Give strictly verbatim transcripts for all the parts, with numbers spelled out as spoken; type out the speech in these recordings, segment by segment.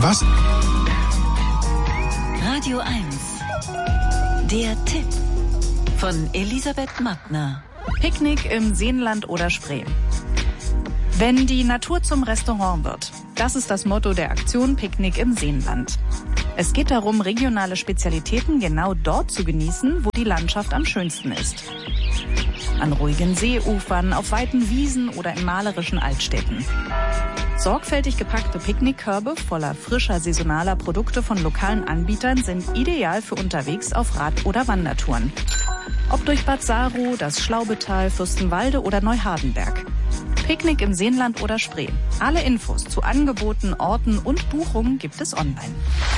Was? Radio eins. Der Tipp von Elisabeth Mattner. Picknick im Seenland oder Spree. Wenn die Natur zum Restaurant wird, das ist das Motto der Aktion Picknick im Seenland. Es geht darum, regionale Spezialitäten genau dort zu genießen, wo die Landschaft am schönsten ist. An ruhigen Seeufern, auf weiten Wiesen oder in malerischen Altstädten. Sorgfältig gepackte Picknickkörbe voller frischer, saisonaler Produkte von lokalen Anbietern sind ideal für unterwegs auf Rad- oder Wandertouren. Ob durch Bad Saro, das Schlaubetal, Fürstenwalde oder Neuhardenberg. Picknick im Seenland oder Spree. Alle Infos zu Angeboten, Orten und Buchungen gibt es online.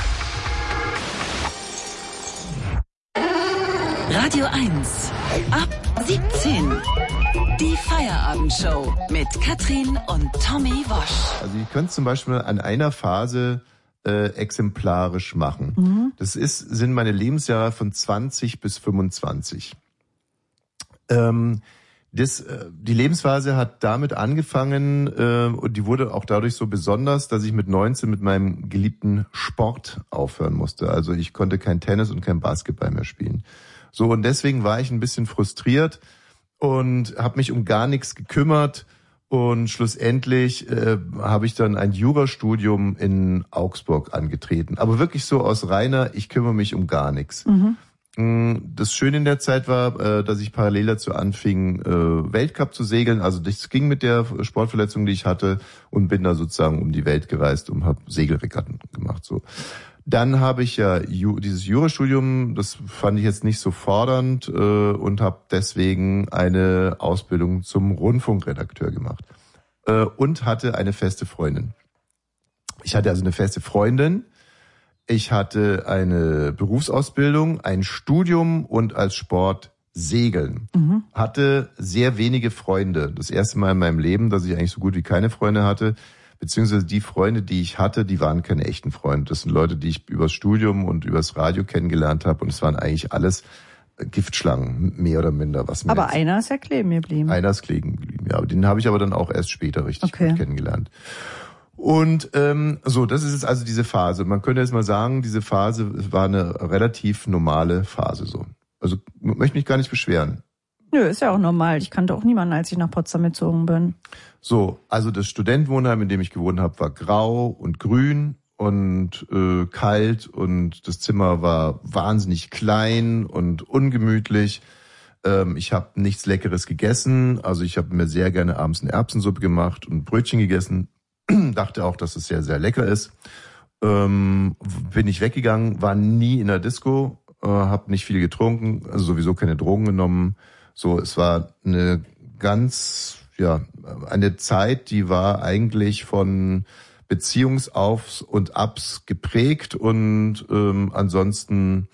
Radio eins. Ab siebzehn. Die Feierabendshow mit Katrin und Tommy Wosch. Also ihr könnt zum Beispiel an einer Phase äh, exemplarisch machen. Mhm. Das ist, sind meine Lebensjahre von zwanzig bis fünfundzwanzig. Ähm, das, äh, die Lebensphase hat damit angefangen äh, und die wurde auch dadurch so besonders, dass ich mit neunzehn mit meinem geliebten Sport aufhören musste. Also ich konnte kein Tennis und kein Basketball mehr spielen. So, und deswegen war ich ein bisschen frustriert und habe mich um gar nichts gekümmert. Und schlussendlich äh, habe ich dann ein Jurastudium in Augsburg angetreten. Aber wirklich so aus reiner, ich kümmere mich um gar nichts. Mhm. Das Schöne in der Zeit war, äh, dass ich parallel dazu anfing, äh, Weltcup zu segeln. Also das ging mit der Sportverletzung, die ich hatte, und bin da sozusagen um die Welt gereist und habe Segelregatten gemacht. So. Dann habe ich ja Ju- dieses Jurastudium, das fand ich jetzt nicht so fordernd äh, und habe deswegen eine Ausbildung zum Rundfunkredakteur gemacht äh, und hatte eine feste Freundin. Ich hatte also eine feste Freundin, ich hatte eine Berufsausbildung, ein Studium und als Sport Segeln. Mhm. Hatte sehr wenige Freunde. Das erste Mal in meinem Leben, dass ich eigentlich so gut wie keine Freunde hatte. Beziehungsweise die Freunde, die ich hatte, die waren keine echten Freunde. Das sind Leute, die ich übers Studium und übers Radio kennengelernt habe. Und es waren eigentlich alles Giftschlangen, mehr oder minder. Was mir aber jetzt, einer ist ja kleben geblieben. Einer ist kleben geblieben, ja. Aber den habe ich aber dann auch erst später richtig okay. gut kennengelernt. Und ähm, so, das ist jetzt also diese Phase. Man könnte jetzt mal sagen, diese Phase war eine relativ normale Phase so. Also möchte mich gar nicht beschweren. Nö, ist ja auch normal. Ich kannte auch niemanden, als ich nach Potsdam gezogen bin. So, also das Studentenwohnheim, in dem ich gewohnt habe, war grau und grün und äh, kalt und das Zimmer war wahnsinnig klein und ungemütlich. Ähm, ich habe nichts Leckeres gegessen, also ich habe mir sehr gerne abends eine Erbsensuppe gemacht und Brötchen gegessen. Dachte auch, dass es sehr, sehr lecker ist. Ähm, bin ich weggegangen, war nie in der Disco, äh, habe nicht viel getrunken, also sowieso keine Drogen genommen. So, es war eine ganz, ja, eine Zeit, die war eigentlich von Beziehungsaufs und Abs geprägt und ähm, ansonsten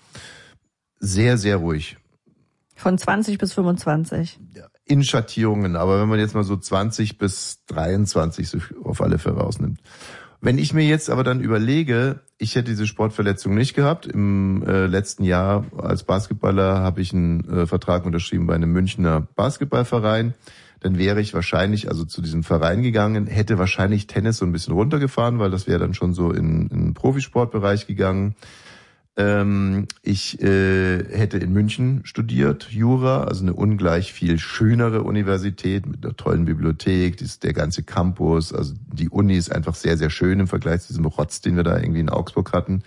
sehr, sehr ruhig. Von zwanzig bis fünfundzwanzig? Ja, in Schattierungen, aber wenn man jetzt mal so zwanzig bis dreiundzwanzig so auf alle Fälle rausnimmt. Wenn ich mir jetzt aber dann überlege, ich hätte diese Sportverletzung nicht gehabt. Im äh, letzten Jahr als Basketballer habe ich einen äh, Vertrag unterschrieben bei einem Münchner Basketballverein. Dann wäre ich wahrscheinlich also zu diesem Verein gegangen, hätte wahrscheinlich Tennis so ein bisschen runtergefahren, weil das wäre dann schon so in, in den Profisportbereich gegangen. Ähm, ich äh, hätte in München studiert, Jura, also eine ungleich viel schönere Universität mit einer tollen Bibliothek, die ist der ganze Campus, also die Uni ist einfach sehr, sehr schön im Vergleich zu diesem Rotz, den wir da irgendwie in Augsburg hatten.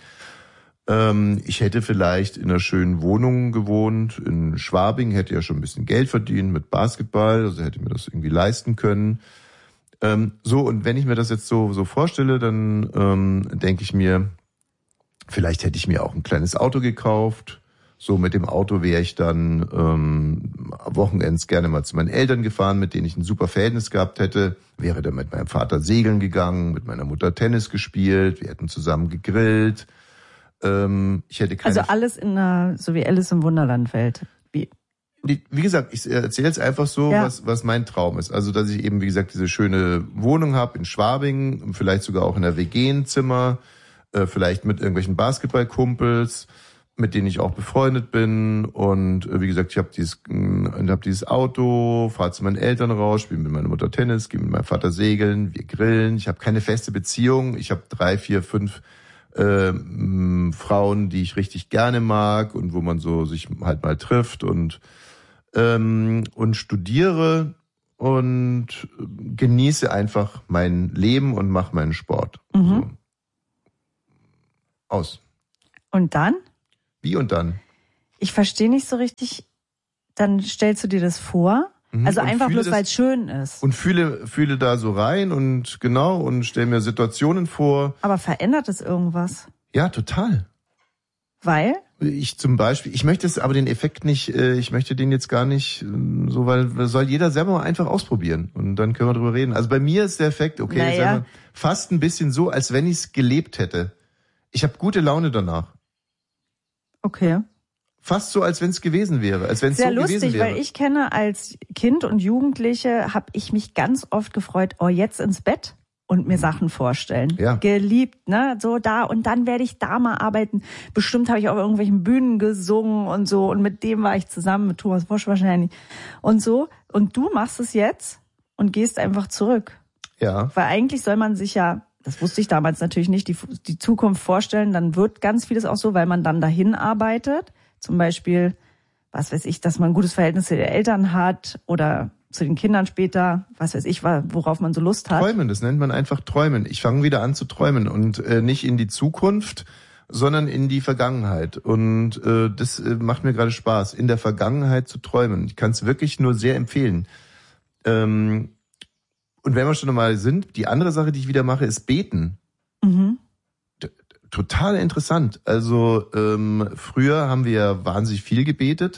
Ähm, ich hätte vielleicht in einer schönen Wohnung gewohnt, in Schwabing, hätte ja schon ein bisschen Geld verdient mit Basketball, also hätte mir das irgendwie leisten können. Ähm, so, und wenn ich mir das jetzt so, so vorstelle, dann ähm, denke ich mir, vielleicht hätte ich mir auch ein kleines Auto gekauft. So mit dem Auto wäre ich dann ähm, Wochenends gerne mal zu meinen Eltern gefahren, mit denen ich ein super Verhältnis gehabt hätte. Wäre dann mit meinem Vater segeln gegangen, mit meiner Mutter Tennis gespielt. Wir hätten zusammen gegrillt. Ähm, ich hätte keine also alles in einer, so wie Alice im Wunderland-Welt. Wie? Wie gesagt, ich erzähle jetzt einfach so, ja. was, was mein Traum ist. Also, dass ich eben, wie gesagt, diese schöne Wohnung habe in Schwabing, vielleicht sogar auch in einer W G-Zimmer, vielleicht mit irgendwelchen Basketballkumpels, mit denen ich auch befreundet bin. Und äh, wie gesagt, ich habe dieses, äh, hab dieses Auto, fahre zu meinen Eltern raus, spiele mit meiner Mutter Tennis, gehe mit meinem Vater segeln, wir grillen. Ich habe keine feste Beziehung. Ich habe drei, vier, fünf äh, mh, Frauen, die ich richtig gerne mag und wo man so sich halt mal trifft und ähm, und studiere und genieße einfach mein Leben und mache meinen Sport. Mhm. So. Aus. Und dann? Wie und dann? Ich verstehe nicht so richtig, dann stellst du dir das vor, Mhm, also und einfach fühle bloß, weil es schön ist. Und fühle, fühle da so rein und genau und stelle mir Situationen vor. Aber verändert es irgendwas? Ja, total. Weil? Ich zum Beispiel, ich möchte es aber den Effekt nicht, äh, ich möchte den jetzt gar nicht äh, so, weil soll jeder selber mal einfach ausprobieren und dann können wir drüber reden. Also bei mir ist der Effekt, okay, Naja. selber, fast ein bisschen so, als wenn ich es gelebt hätte. Ich habe gute Laune danach. Okay. Fast so, als wenn es gewesen wäre, als wenn es so Sehr gewesen lustig, wäre. weil ich kenne als Kind und Jugendliche, habe ich mich ganz oft gefreut, oh, jetzt ins Bett und mir Sachen vorstellen. Ja. Geliebt, ne, so da und dann werde ich da mal arbeiten. Bestimmt habe ich auf irgendwelchen Bühnen gesungen und so und mit dem war ich zusammen, mit Thomas Wosch wahrscheinlich und so. Und du machst es jetzt und gehst einfach zurück. Ja. Weil eigentlich soll man sich ja, das wusste ich damals natürlich nicht, die, die Zukunft vorstellen, dann wird ganz vieles auch so, weil man dann dahin arbeitet. Zum Beispiel, was weiß ich, dass man ein gutes Verhältnis zu den Eltern hat oder zu den Kindern später, was weiß ich, worauf man so Lust hat. Träumen, das nennt man einfach Träumen. Ich fange wieder an zu träumen und äh, nicht in die Zukunft, sondern in die Vergangenheit. Und äh, das äh, macht mir gerade Spaß, in der Vergangenheit zu träumen. Ich kann es wirklich nur sehr empfehlen. Ähm, und wenn wir schon mal sind, die andere Sache, die ich wieder mache, ist beten. Mhm. T- Total interessant. Also ähm, früher haben wir ja wahnsinnig viel gebetet.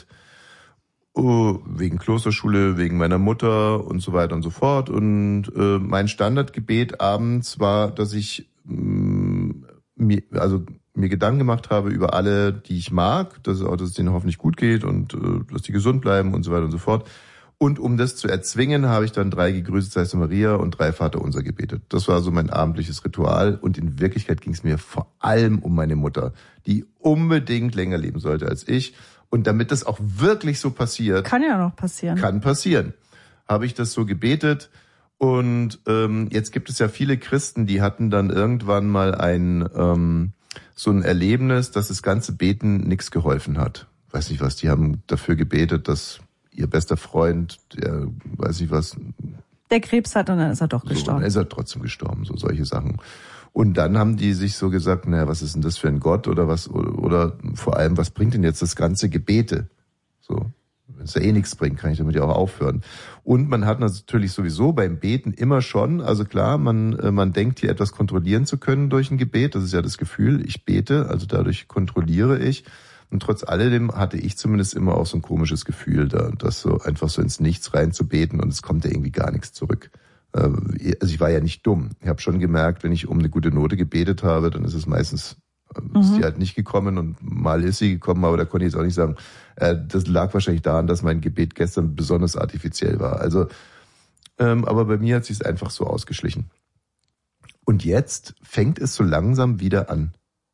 Oh, wegen Klosterschule, wegen meiner Mutter und so weiter und so fort. Und äh, mein Standardgebet abends war, dass ich mh, mir, also mir Gedanken gemacht habe über alle, die ich mag, dass, auch, dass es denen hoffentlich gut geht und äh, dass die gesund bleiben und so weiter und so fort. Und um das zu erzwingen, habe ich dann drei Gegrüßet seist du Maria und drei Vaterunser gebetet. Das war so mein abendliches Ritual. Und in Wirklichkeit ging es mir vor allem um meine Mutter, die unbedingt länger leben sollte als ich. Und damit das auch wirklich so passiert, Kann ja noch passieren. kann passieren, habe ich das so gebetet. Und ähm, jetzt gibt es ja viele Christen, die hatten dann irgendwann mal ein ähm, so ein Erlebnis, dass das ganze Beten nichts geholfen hat. Weiß nicht was, die haben dafür gebetet, dass ihr bester Freund, der weiß nicht was, Der Krebs hat und dann ist er doch so, gestorben. dann ist er trotzdem gestorben, so solche Sachen. Und dann haben die sich so gesagt, naja, was ist denn das für ein Gott oder was, oder, oder vor allem, was bringt denn jetzt das ganze Gebete? So, wenn es ja eh nichts bringt, kann ich damit ja auch aufhören. Und man hat natürlich sowieso beim Beten immer schon, also klar, man, man denkt hier etwas kontrollieren zu können durch ein Gebet, das ist ja das Gefühl, ich bete, also dadurch kontrollille ich. Und trotz alledem hatte ich zumindest immer auch so ein komisches Gefühl, da, das so einfach so ins Nichts reinzubeten und es kommt ja irgendwie gar nichts zurück. Also ich war ja nicht dumm. Ich habe schon gemerkt, wenn ich um eine gute Note gebetet habe, dann ist es meistens, mhm. ist die halt nicht gekommen und mal ist sie gekommen, aber da konnte ich jetzt auch nicht sagen, äh, das lag wahrscheinlich daran, dass mein Gebet gestern besonders artifiziell war. Also, ähm, aber bei mir hat es sich einfach so ausgeschlichen. Und jetzt fängt es so langsam wieder an.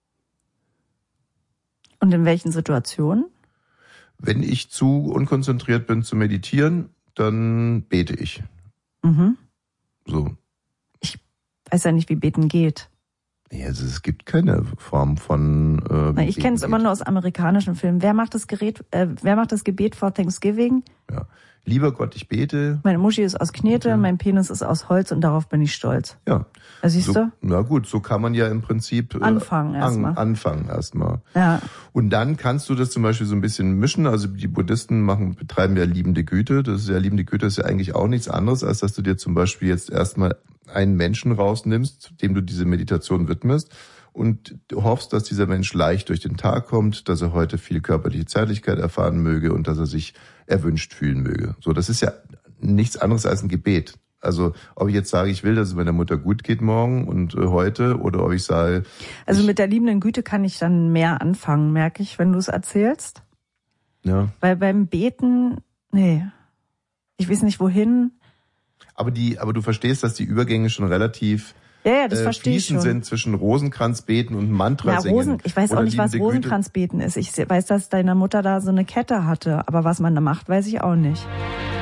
Und in welchen Situationen? Wenn ich zu unkonzentriert bin zu meditieren, dann bete ich. Mhm. So. Ich weiß ja nicht, wie Beten geht. Ja, also es gibt keine Form von. Äh, Na, ich kenne es immer nur aus amerikanischen Filmen. Wer macht das Gerät? Äh, wer macht das Gebet vor Thanksgiving? Ja. Lieber Gott, ich bete. Meine Muschi ist aus Knete, okay. Mein Penis ist aus Holz und darauf bin ich stolz. Ja. Also siehst so, du? Na gut, so kann man ja im Prinzip äh, anfangen erstmal. An, anfangen erstmal. Ja. Und dann kannst du das zum Beispiel so ein bisschen mischen. Also die Buddhisten machen, betreiben ja liebende Güte. Das ist ja liebende Güte, ist ja eigentlich auch nichts anderes, als dass du dir zum Beispiel jetzt erstmal einen Menschen rausnimmst, dem du diese Meditation widmest. Und du hoffst, dass dieser Mensch leicht durch den Tag kommt, dass er heute viel körperliche Zärtlichkeit erfahren möge und dass er sich erwünscht fühlen möge. So, das ist ja nichts anderes als ein Gebet. Also, ob ich jetzt sage, ich will, dass es meiner Mutter gut geht morgen und äh, heute, oder ob ich sage... Also mit der liebenden Güte kann ich dann mehr anfangen, merke ich, wenn du es erzählst. Ja. Weil beim Beten, nee, ich weiß nicht wohin. Aber die, aber du verstehst, dass die Übergänge schon relativ ja, ja, das äh, verstehe ich fließend schon. sind zwischen Rosenkranzbeten und Mantra Ja, singen. Rosen, ich weiß Oder auch nicht, was liebende Güte. Rosenkranzbeten ist. Ich weiß, dass deine Mutter da so eine Kette hatte, aber was man da macht, weiß ich auch nicht.